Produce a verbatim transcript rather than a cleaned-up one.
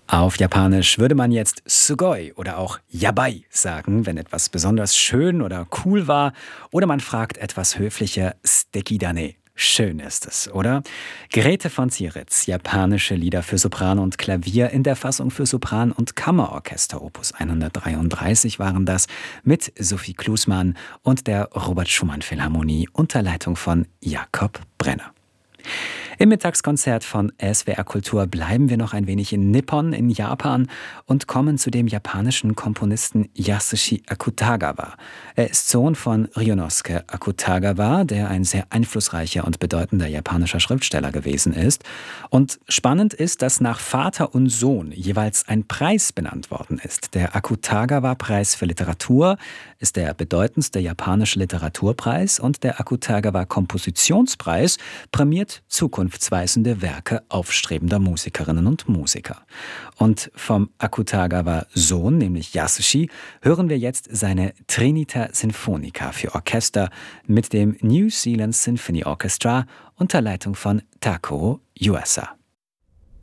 Auf Japanisch würde man jetzt Sugoi oder auch Yabai sagen, wenn etwas besonders schön oder cool war. Oder man fragt etwas höflicher Suteki da ne. Schön ist es, oder? Grete von Zieritz, japanische Lieder für Sopran und Klavier in der Fassung für Sopran und Kammerorchester Opus hundertdreiunddreißig waren das, mit Sophie Klusmann und der Robert Schumann Philharmonie unter Leitung von Jakob Brenner. Im Mittagskonzert von S W R Kultur bleiben wir noch ein wenig in Nippon in Japan und kommen zu dem japanischen Komponisten Yasushi Akutagawa. Er ist Sohn von Ryunosuke Akutagawa, der ein sehr einflussreicher und bedeutender japanischer Schriftsteller gewesen ist. Und spannend ist, dass nach Vater und Sohn jeweils ein Preis benannt worden ist. Der Akutagawa-Preis für Literatur ist der bedeutendste japanische Literaturpreis und der Akutagawa-Kompositionspreis prämiert zukunftsweisende Werke aufstrebender Musikerinnen und Musiker. Und vom Akutagawa-Sohn, nämlich Yasushi, hören wir jetzt seine Trinita Sinfonica für Orchester mit dem New Zealand Symphony Orchestra unter Leitung von Takao Yuasa.